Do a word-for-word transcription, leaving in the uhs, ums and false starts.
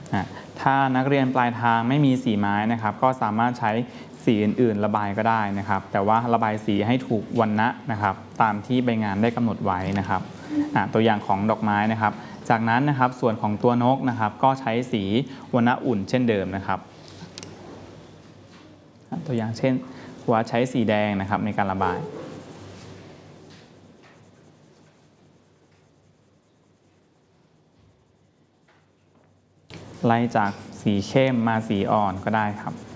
ถ้านักเรียนปลายทางไม่มีสีไม้นะครับก็สามารถใช้สีอื่นๆระบายก็ได้นะครับแต่ว่าระบายสีให้ถูกวรรณะนะครับตามที่ใบงานได้กำหนดไว้นะครับตัวอย่างของดอกไม้นะครับจากนั้นนะครับส่วนของตัวนกนะครับก็ใช้สีวรรณะอุ่นเช่นเดิมนะครับตัวอย่างเช่นว่าใช้สีแดงนะครับในการระบายไล่จากสีเข้มมาสีอ่อนก็ได้ครับ